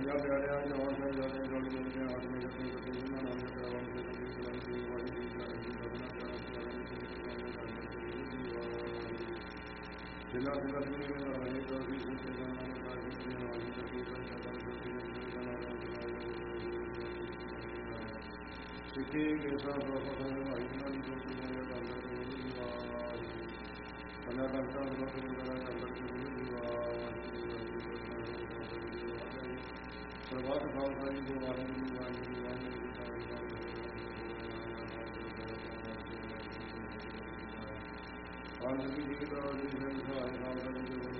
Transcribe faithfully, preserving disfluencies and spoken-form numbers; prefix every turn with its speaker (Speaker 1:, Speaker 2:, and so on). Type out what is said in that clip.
Speaker 1: ਪੰਜਾ ਪਿਆਰਿਆਂ ਜਵਾਨ ਸਾਹਿਬਾਜ਼ਾਦੇ ਗਲ ਮਿਲ ਕੇ ਆਦਮੀ ਜੱਟੀ ਗੱਡੀ ਜਿਨ੍ਹਾਂ ਨਾਮ ਜਪਿਆ ਵਾਹਿਗੁਰੂ ਜੀ ਕੀ ਫਤਿਹ ਵਾਹਿਗੁਰੂ ਜੀ ਕਾ ਜਿਨ੍ਹਾਂ ਦੀ ਲక్ష్ਮੀ ਨੇ ਨਾਮੇ ਤੋਂ ਵੀ ਸਿੱਧੇ ਜਾਣਾ ਦਾ ਜੀ ਨਾਮ ਜਪੀ ਦਾ ਸ਼ਬਦ ਜਪੀ ਦਾ ਨਾਮ ਸਿੱਧੇ ਕੇਸਾ ਪ੍ਰਭੂ ਦੇ ਭਾਈ ਜਿਨ੍ਹਾਂ ਦੀ ਜੋਤੀ ਨੇ ਅੰਦਰ ਦੇ ਦੀਵਾਰ ਪੰਜਾ ਦਰਸ਼ਾਂ ਦੇ ਲੋਕ ਅੰਦਰ ਅੰਦਰ ਦੇ ਦੀਵਾਰ ਸਰਬੱਤ ਖਾਲਸਾ ਜੀ ਦੇ ਵਾਹਿਗੁਰੂ ਜੀ ਵਾਹਿਗੁਰੂ ਵਾਹਿਗੁਰੂ ਜੀ ਕਾ ਖਾਲਸਾ ਜੀ ਕੀ ਫਤਿਹ।